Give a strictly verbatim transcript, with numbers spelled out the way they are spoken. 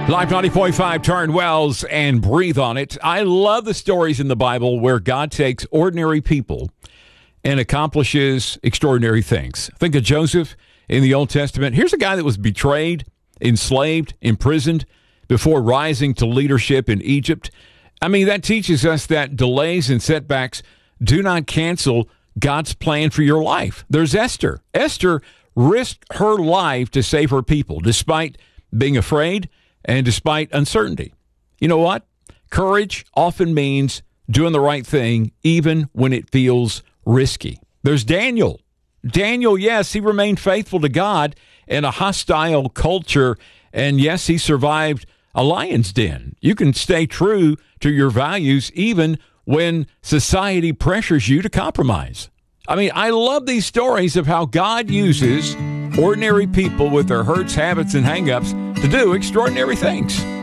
Live ninety point five, Turn Wells and Breathe on It. I love the stories in the Bible where God takes ordinary people and accomplishes extraordinary things. Think of Joseph in the Old Testament. Here's a guy that was betrayed, enslaved, imprisoned before rising to leadership in Egypt. I mean, that teaches us that delays and setbacks do not cancel God's plan for your life. There's Esther. Esther risked her life to save her people, despite being afraid and despite uncertainty. You know what? Courage often means doing the right thing, even when it feels risky. There's Daniel. Daniel, yes, he remained faithful to God in a hostile culture, and yes, he survived a lion's den. You can stay true to your values even when society pressures you to compromise. I mean, I love these stories of how God uses ordinary people with their hurts, habits, and hang-ups to do extraordinary things.